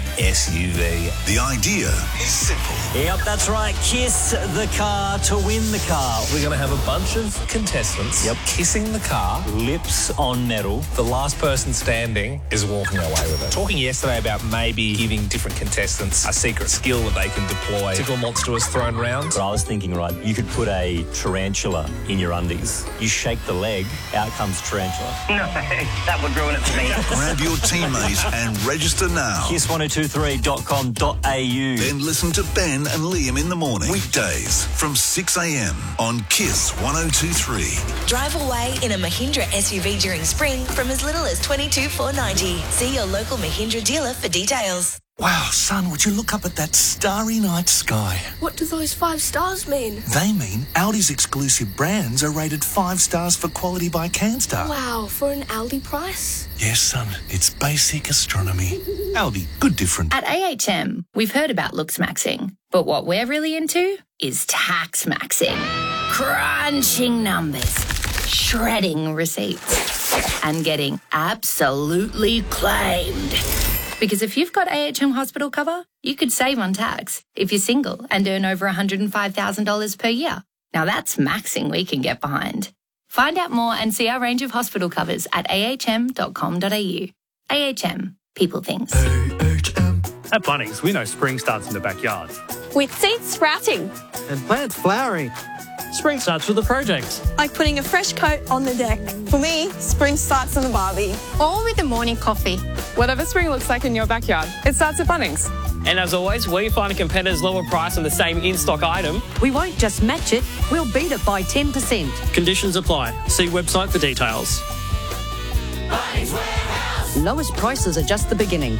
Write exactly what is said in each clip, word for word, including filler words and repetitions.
S U V. The idea is simple. Yep, that's right. Kiss the car to win the car. We're going to have a bunch of contestants Yep. kissing the car. Lips on metal. The last person standing is walking away with it. Talking yesterday about maybe giving different contestants a secret skill that they can deploy. Tickle monster was thrown round. But I was thinking, right, you could put a tarantula in your undies. You shake the leg, out comes tarantula. No, that would ruin it for me. Grab your teammates and register now. kiss one oh two three dot com dot a u. Then listen to Ben and Liam in the morning. Weekdays from six a m on Kiss one oh two three. Drive away in a Mahindra S U V during spring from as little as twenty-two thousand four hundred ninety dollars. See your local Mahindra dealer for details. Wow, son, would you look up at that starry night sky? What do those five stars mean? They mean Aldi's exclusive brands are rated five stars for quality by CanStar. Wow, for an Aldi price? Yes, son, it's basic astronomy. Aldi, good different. At A H M, we've heard about looks maxing, but what we're really into is tax maxing. Crunching numbers, shredding receipts, and getting absolutely claimed. Because if you've got A H M hospital cover, you could save on tax if you're single and earn over one hundred five thousand dollars per year. Now that's maxing we can get behind. Find out more and see our range of hospital covers at a h m dot com dot a u. A H M, people things. A H M. At Bunnings, we know spring starts in the backyard. With seeds sprouting. And plants flowering. Spring starts with the projects. Like putting a fresh coat on the deck. For me, spring starts on the barbie. Or with a morning coffee. Whatever spring looks like in your backyard, it starts at Bunnings. And as always, we find a competitor's lower price on the same in-stock item. We won't just match it, we'll beat it by ten percent. Conditions apply. See website for details. Bunnings Warehouse. Lowest prices are just the beginning.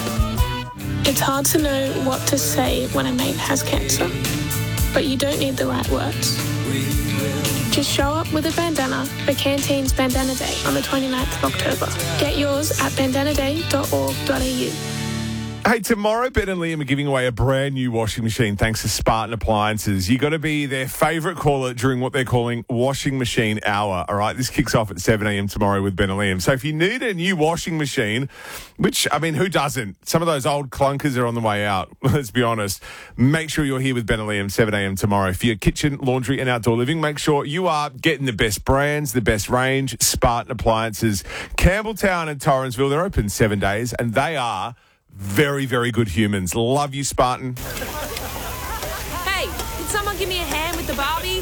It's hard to know what to say when a mate has cancer, but you don't need the right words. Just show up with a bandana for Canteen's Bandana Day on the twenty-ninth of October. Get yours at bandana day dot org dot a u. Hey, tomorrow, Ben and Liam are giving away a brand new washing machine thanks to Spartan Appliances. you got to be their favourite caller during what they're calling Washing Machine Hour, all right? This kicks off at seven a m tomorrow with Ben and Liam. So if you need a new washing machine, which, I mean, who doesn't? Some of those old clunkers are on the way out, let's be honest. Make sure you're here with Ben and Liam, seven a m tomorrow. For your kitchen, laundry and outdoor living, make sure you are getting the best brands, the best range, Spartan Appliances. Campbelltown and Torrensville, they're open seven days, and they are very, very good humans. Love you, Spartan. Hey, can someone give me a hand with the barbie?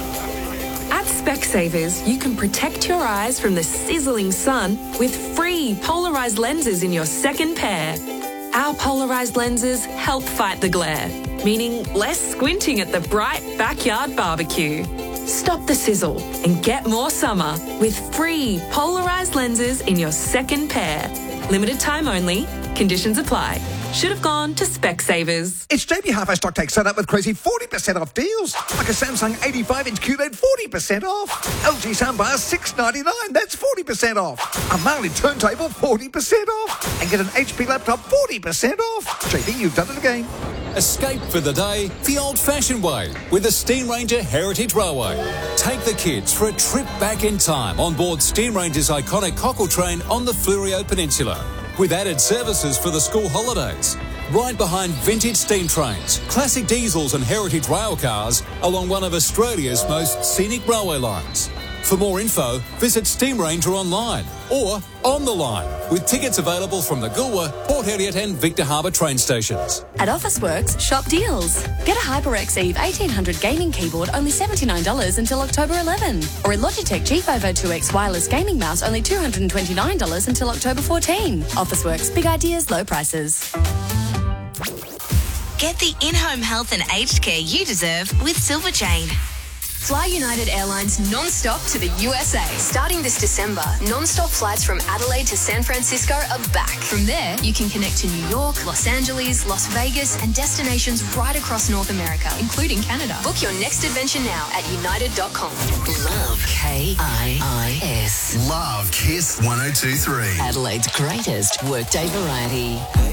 At Specsavers, you can protect your eyes from the sizzling sun with free polarized lenses in your second pair. Our polarized lenses help fight the glare, meaning less squinting at the bright backyard barbecue. Stop the sizzle and get more summer with free polarized lenses in your second pair. Limited time only. Conditions apply. Should have gone to Specsavers. It's J B Hi-Fi Stock Take set up with crazy forty percent off deals. Like a Samsung eighty-five inch Q L E D, forty percent off. L G soundbar, six ninety-nine, that's forty percent off. A Marley turntable, forty percent off. And get an H P laptop, forty percent off. J B, you've done it again. Escape for the day the old-fashioned way with the Steam Ranger Heritage Railway. Take the kids for a trip back in time on board Steam Ranger's iconic cockle train on the Fleurieu Peninsula, with added services for the school holidays. Right behind vintage steam trains, classic diesels and heritage rail cars along one of Australia's most scenic railway lines. For more info, visit Steam Ranger online or on the line, with tickets available from the Goolwa, Port Elliot and Victor Harbour train stations. At Officeworks, shop deals. Get a HyperX Eve eighteen hundred gaming keyboard only seventy-nine dollars until October eleventh. Or a Logitech G five oh two X wireless gaming mouse only two hundred twenty-nine dollars until October fourteenth. Officeworks, big ideas, low prices. Get the in-home health and aged care you deserve with Silver Chain. Fly United Airlines non-stop to the U S A. Starting this December, non-stop flights from Adelaide to San Francisco are back. From there, you can connect to New York, Los Angeles, Las Vegas, and destinations right across North America, including Canada. Book your next adventure now at united dot com. Love K I I S. Love Kiss one oh two three. Adelaide's greatest workday variety.